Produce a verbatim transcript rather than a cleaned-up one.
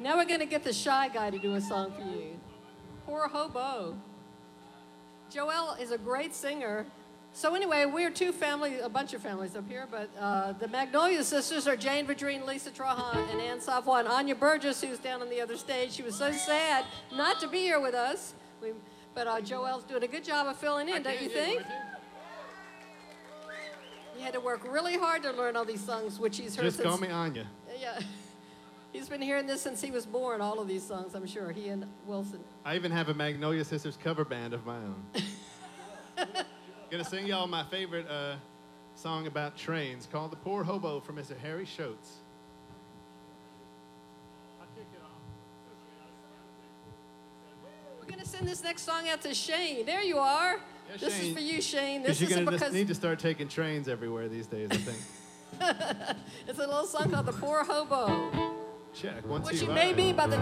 Now we're going to get the shy guy to do a song for you. Poor Hobo. Joelle is a great singer. So anyway, we're two families, a bunch of families up here, but uh, the Magnolia Sisters are Jane Vadrine, Lisa Trahan, and Ann Savoy, and Anya Burgess, who's down on the other stage. She was so sad not to be here with us. We, but uh, Joelle's doing a good job of filling in, don't you think? You had to work really hard to learn all these songs, which he's heard Just since... call me Anya. Yeah. He's been hearing this since he was born, all of these songs, I'm sure, he and Wilson. I even have a Magnolia Sisters cover band of my own. Gonna sing y'all my favorite uh, song about trains called The Poor Hobo from Mister Harry Schultz. We're gonna send this next song out to Shane. There you are. Yeah, this Shane, is for you, Shane. This you're is gonna because just need to start taking trains everywhere these days, I think. it's a little song called The Poor Hobo. Check, one, Which two, you may five. be by the